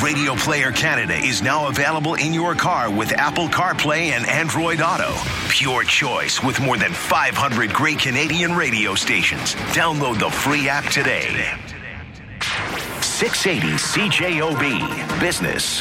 Radio Player Canada is now available in your car with Apple CarPlay and Android Auto. Pure choice with more than 500 great Canadian radio stations. Download the free app today. 680 CJOB Business.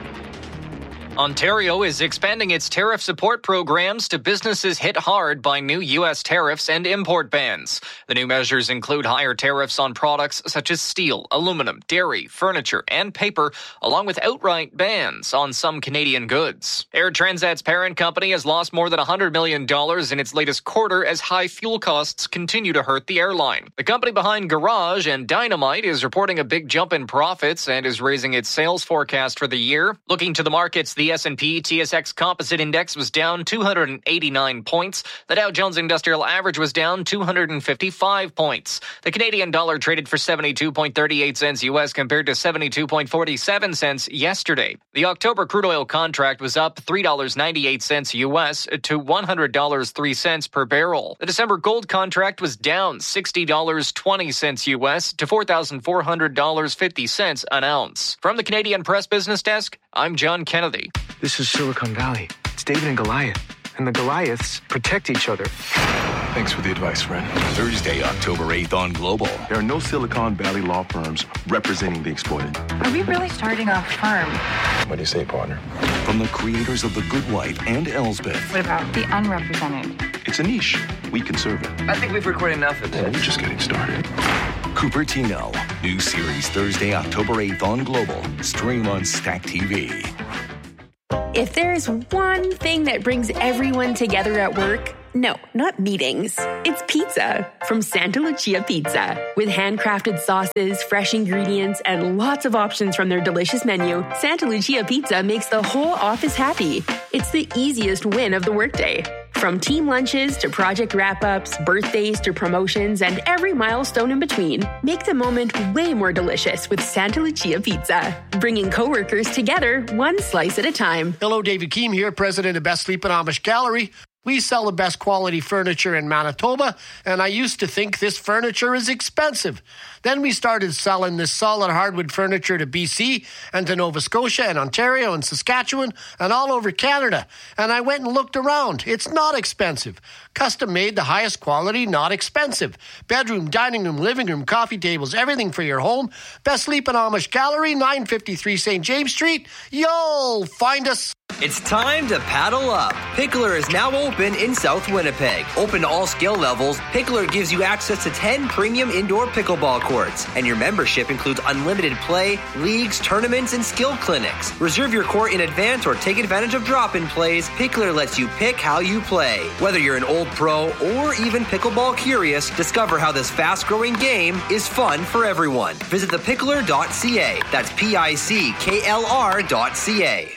Ontario is expanding its tariff support programs to businesses hit hard by new U.S. tariffs and import bans. The new measures include higher tariffs on products such as steel, aluminum, dairy, furniture, and paper, along with outright bans on some Canadian goods. Air Transat's parent company has lost more than $100 million in its latest quarter as high fuel costs continue to hurt the airline. The company behind Garage and Dynamite is reporting a big jump in profits and is raising its sales forecast for the year. Looking to the markets, the S&P TSX Composite Index was down 289 points. The Dow Jones Industrial Average was down 255 points. The Canadian dollar traded for 72.38 cents U.S. compared to 72.47 cents yesterday. The October crude oil contract was up $3.98 U.S. to $100.03 per barrel. The December gold contract was down $60.20 U.S. to $4,400.50 an ounce. From the Canadian Press Business Desk, I'm John Kennedy. This is Silicon Valley. It's David and Goliath. And the Goliaths protect each other. Thanks for the advice, friend. Thursday, October 8th on Global. There are no Silicon Valley law firms representing the exploited. Are we really starting a firm? What do you say, partner? From the creators of The Good Wife and Elsbeth. What about the unrepresented? It's a niche. We can serve it. I think we've recorded enough of this. We're just getting started. Cupertino. New series Thursday, October 8th on Global. Stream on Stack TV. If there's one thing that brings everyone together at work, no, not meetings. It's pizza from Santa Lucia Pizza. With handcrafted sauces, fresh ingredients, and lots of options from their delicious menu, Santa Lucia Pizza makes the whole office happy. It's the easiest win of the workday. From team lunches to project wrap-ups, birthdays to promotions, and every milestone in between, make the moment way more delicious with Santa Lucia Pizza. Bringing coworkers together one slice at a time. Hello, David Keem here, president of Best Sleep and Amish Gallery. We sell the best quality furniture in Manitoba, and I used to think this furniture is expensive. Then we started selling this solid hardwood furniture to BC and to Nova Scotia and Ontario and Saskatchewan and all over Canada. And I went and looked around. It's not expensive. Custom made, the highest quality, not expensive. Bedroom, dining room, living room, coffee tables, everything for your home. Best Sleep and Amish Gallery, 953 St. James Street. You'll find us. It's time to paddle up. Pickler is now open in South Winnipeg. Open to all skill levels, Pickler gives you access to 10 premium indoor pickleball courts. And your membership includes unlimited play, leagues, tournaments, and skill clinics. Reserve your court in advance or take advantage of drop-in plays. Pickler lets you pick how you play. Whether you're an old pro or even pickleball curious, discover how this fast-growing game is fun for everyone. Visit thepickler.ca. That's PICKLR.ca.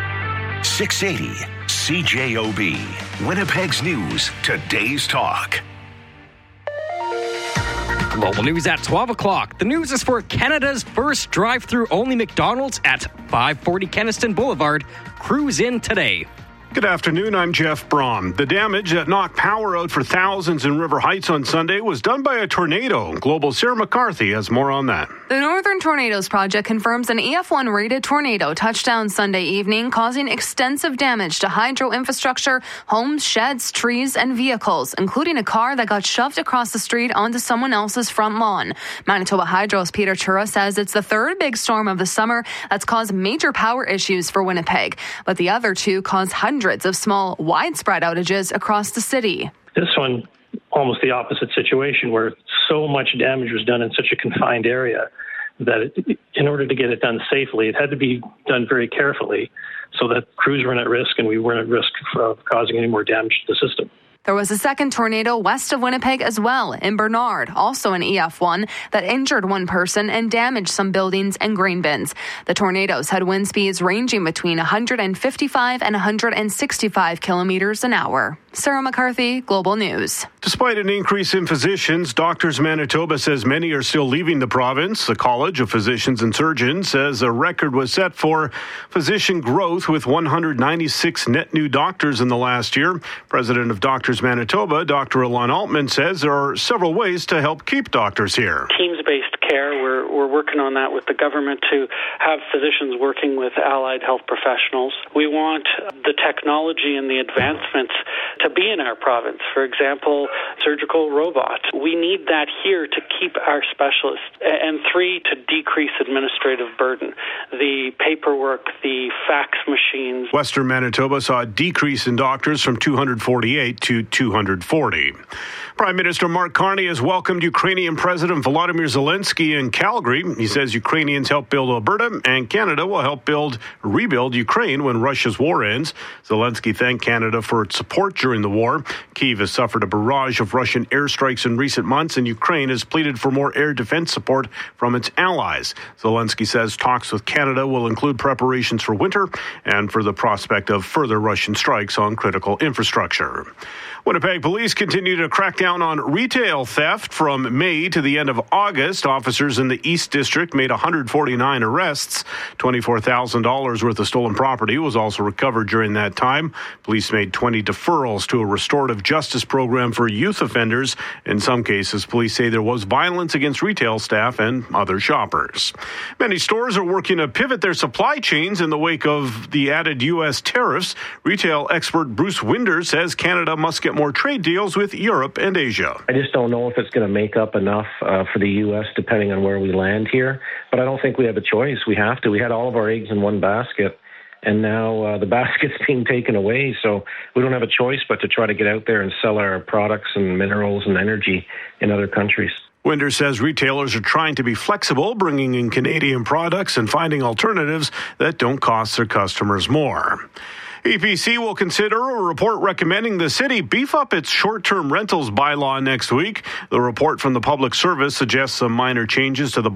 680 CJOB. Winnipeg's News. Today's Talk. Global News at 12 o'clock. The news is for Canada's first drive-through only McDonald's at 540 Kenniston Boulevard. Cruise in today. Good afternoon, I'm Jeff Braun. The damage that knocked power out for thousands in River Heights on Sunday was done by a tornado. Global's Sarah McCarthy has more on that. The Northern Tornadoes Project confirms an EF1 rated tornado touched down Sunday evening, causing extensive damage to hydro infrastructure, homes, sheds, trees, and vehicles, including a car that got shoved across the street onto someone else's front lawn. Manitoba Hydro's Peter Chura says it's the third big storm of the summer that's caused major power issues for Winnipeg, but the other two caused hundreds of small, widespread outages across the city. This one, almost the opposite situation, where so much damage was done in such a confined area that in order to get it done safely, it had to be done very carefully so that crews weren't at risk and we weren't at risk of causing any more damage to the system. There was a second tornado west of Winnipeg as well, in Bernard, also an EF1, that injured one person and damaged some buildings and grain bins. The tornadoes had wind speeds ranging between 155 and 165 kilometers an hour. Sarah McCarthy, Global News. Despite an increase in physicians, Doctors Manitoba says many are still leaving the province. The College of Physicians and Surgeons says a record was set for physician growth with 196 net new doctors in the last year. President of Doctors Manitoba, Dr. Alon Altman, says there are several ways to help keep doctors here. Teams-based care, we're working on that with the government to have physicians working with allied health professionals. We want the technology and the advancements to be in our province. For example, surgical robots. We need that here to keep our specialists. And 3, to decrease administrative burden. The paperwork, the fax machines. Western Manitoba saw a decrease in doctors from 248 to 240. Prime Minister Mark Carney has welcomed Ukrainian President Volodymyr Zelensky in Calgary. He says Ukrainians helped build Alberta and Canada will help rebuild Ukraine when Russia's war ends. Zelensky thanked Canada for its support during the war. Kyiv has suffered a barrage of Russian airstrikes in recent months, and Ukraine has pleaded for more air defense support from its allies. Zelensky says talks with Canada will include preparations for winter and for the prospect of further Russian strikes on critical infrastructure. Winnipeg police continue to crack down on retail theft. From May to the end of August, officers in the East District made 149 arrests. $24,000 worth of stolen property was also recovered during that time. Police made 20 deferrals to a restorative justice program for youth offenders. In some cases, police say there was violence against retail staff and other shoppers. Many stores are working to pivot their supply chains in the wake of the added U.S. tariffs. Retail expert Bruce Winder says Canada must get more trade deals with Europe and Asia. I just don't know if it's going to make up enough for the U.S. depending on where we land here. But I don't think we have a choice. We have to. We had all of our eggs in one basket, and now the basket's being taken away. So we don't have a choice but to try to get out there and sell our products and minerals and energy in other countries. Winder says retailers are trying to be flexible, bringing in Canadian products and finding alternatives that don't cost their customers more. EPC will consider a report recommending the city beef up its short-term rentals bylaw next week. The report from the Public Service suggests some minor changes to the